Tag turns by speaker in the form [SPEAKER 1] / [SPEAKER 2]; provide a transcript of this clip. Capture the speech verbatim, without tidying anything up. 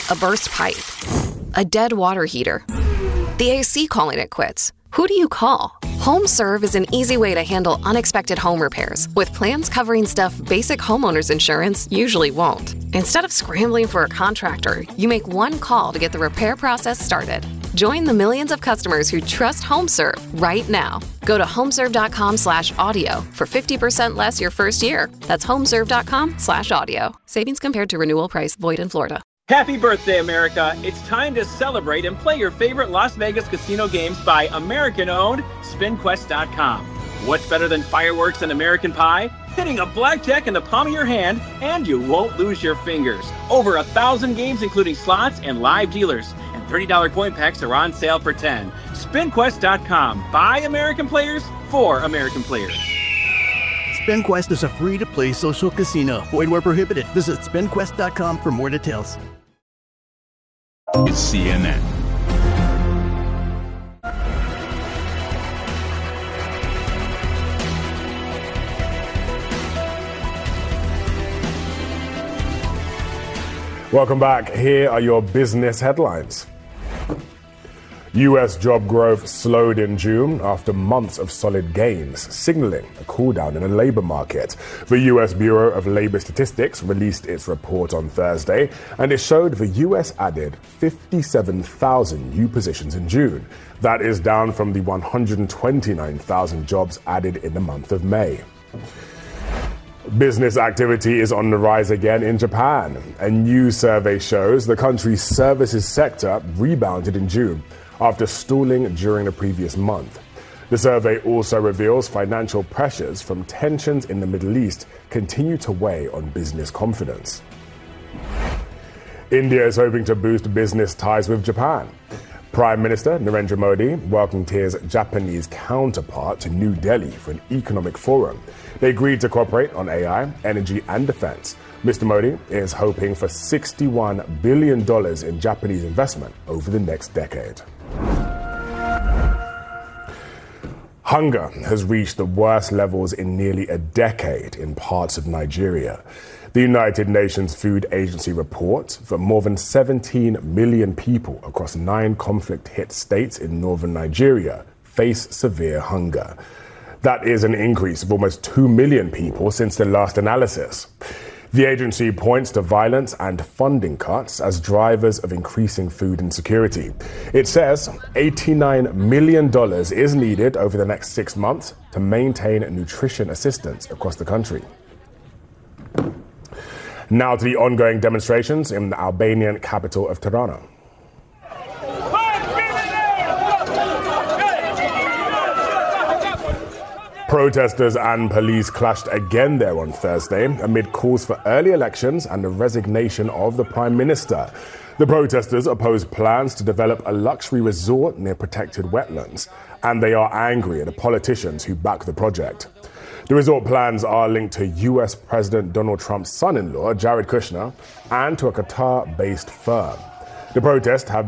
[SPEAKER 1] A burst pipe. A dead water heater. The A C calling it quits. Who do you call? HomeServe is an easy way to handle unexpected home repairs with plans covering stuff basic homeowners insurance usually won't. Instead of scrambling for a contractor, you make one call to get the repair process started. Join the millions of customers who trust HomeServe right now. Go to homeserve.com slash audio for fifty percent less your first year. That's homeserve.com slash audio. Savings compared to renewal price void in Florida.
[SPEAKER 2] Happy birthday, America. It's time to celebrate and play your favorite Las Vegas casino games by American-owned spin quest dot com. What's better than fireworks and American pie? Hitting a blackjack in the palm of your hand, and you won't lose your fingers. Over a thousand games, including slots and live dealers. And thirty dollars coin packs are on sale for ten dollars. spin quest dot com. By American players, for American players.
[SPEAKER 3] SpinQuest is a free-to-play social casino. Void where prohibited. Visit spin quest dot com for more details.
[SPEAKER 4] It's C N N.
[SPEAKER 5] Welcome back. Here are your business headlines. U S job growth slowed in June after months of solid gains, signaling a cooldown in the labor market. The U S Bureau of Labor Statistics released its report on Thursday, and it showed the U S added fifty-seven thousand new positions in June. That is down from the one hundred twenty-nine thousand jobs added in the month of May. Business activity is on the rise again in Japan. A new survey shows the country's services sector rebounded in June after stalling during the previous month. The survey also reveals financial pressures from tensions in the Middle East continue to weigh on business confidence. India is hoping to boost business ties with Japan. Prime Minister Narendra Modi welcomed his Japanese counterpart to New Delhi for an economic forum. They agreed to cooperate on A I, energy and defense. Mister Modi is hoping for sixty-one billion dollars in Japanese investment over the next decade. Hunger has reached the worst levels in nearly a decade in parts of Nigeria. The United Nations Food Agency reports that more than seventeen million people across nine conflict-hit states in northern Nigeria face severe hunger. That is an increase of almost two million people since the last analysis. The agency points to violence and funding cuts as drivers of increasing food insecurity. It says eighty-nine million dollars is needed over the next six months to maintain nutrition assistance across the country. Now to the ongoing demonstrations in the Albanian capital of Tirana. Protesters and police clashed again there on Thursday amid calls for early elections and the resignation of the Prime Minister. The protesters oppose plans to develop a luxury resort near protected wetlands, and they are angry at the politicians who back the project. The resort plans are linked to U S President Donald Trump's son-in-law, Jared Kushner, and to a Qatar-based firm. The protests have